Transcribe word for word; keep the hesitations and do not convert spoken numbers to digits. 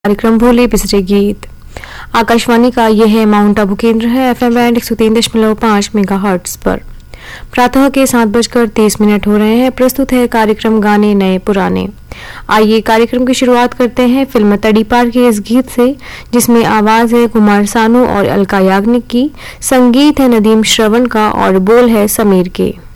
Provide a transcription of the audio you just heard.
कार्यक्रम भोले बिसरे गीत। आकाशवाणी का यह है माउंट आबू केंद्र है। एफएम बैंड एक सौ तीन दशमलव पाँच मेगाहर्ट्ज पर प्रातः के सात बजकर तीस मिनट हो रहे हैं। प्रस्तुत है कार्यक्रम गाने नए पुराने। आइए कार्यक्रम की शुरुआत करते हैं फिल्म तड़ीपार के इस गीत से, जिसमें आवाज है कुमार सानू और अलका याग्निक की, संगीत है नदीम श्रवण का और बोल है समीर के।